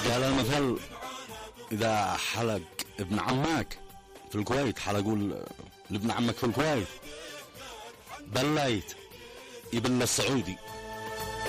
قال المثل إذا حلق ابن عمك في الكويت، حلقوا لابن عمك في الكويت، بليت يبل السعودي.